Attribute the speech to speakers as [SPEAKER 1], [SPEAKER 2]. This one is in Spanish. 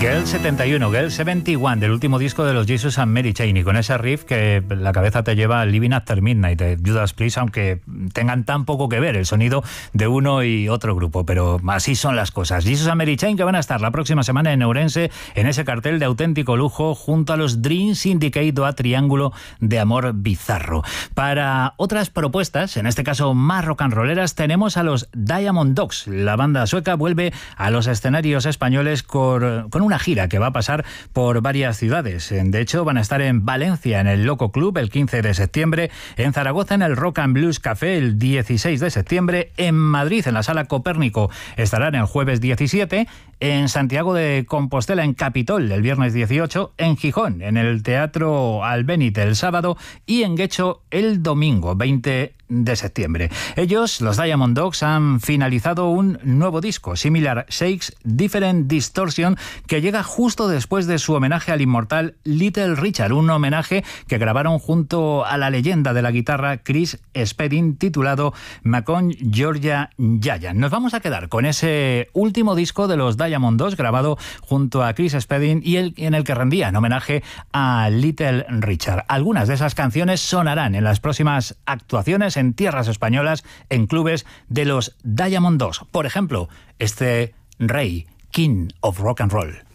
[SPEAKER 1] Girl 71, Girl 71, del último disco de los Jesus and Mary Chain, y con ese riff que la cabeza te lleva a Living After Midnight de Judas Priest, aunque tengan tan poco que ver el sonido de uno y otro grupo, pero así son las cosas. Jesus and Mary Chain, que van a estar la próxima semana en Ourense, en ese cartel de auténtico lujo, junto a los Dream Syndicate o a Triángulo de Amor Bizarro. Para otras propuestas, en este caso más rock and rolleras, tenemos a los Diamond Dogs. La banda sueca vuelve a los escenarios españoles con una gira que va a pasar por varias ciudades. De hecho, van a estar en Valencia, en el Loco Club, el 15 de septiembre, en Zaragoza, en el Rock and Blues Café, el 16 de septiembre, en Madrid, en la Sala Copérnico, estarán el jueves 17, en Santiago de Compostela, en Capitol, el viernes 18, en Gijón, en el Teatro Albéniz, el sábado, y en Guecho, el domingo 20 de septiembre. Ellos, los Diamond Dogs, han finalizado un nuevo disco, Similar Shakes, Different Distortion, que llega justo después de su homenaje al inmortal Little Richard, un homenaje que grabaron junto a la leyenda de la guitarra Chris Spedding, titulado Macon Georgia Giant. Nos vamos a quedar con ese último disco de los Diamond Dogs, grabado junto a Chris Spedding y en el que rendían homenaje a Little Richard. Algunas de esas canciones sonarán en las próximas actuaciones en tierras españolas, en clubes de los Diamond Dogs. Por ejemplo, este Rey, King of Rock and Roll.